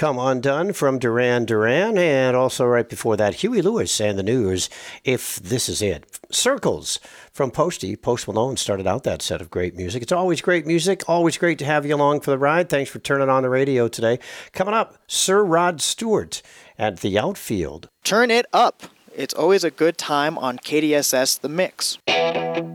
Come Undone from Duran Duran, and also right before that, Huey Lewis and the News, If This Is It. Circles from Posty. Post Malone started out that set of great music. It's always great music, always great to have you along for the ride. Thanks for turning on the radio today. Coming up, Sir Rod Stewart at the Outfield. Turn it up. It's always a good time on KDSS The Mix.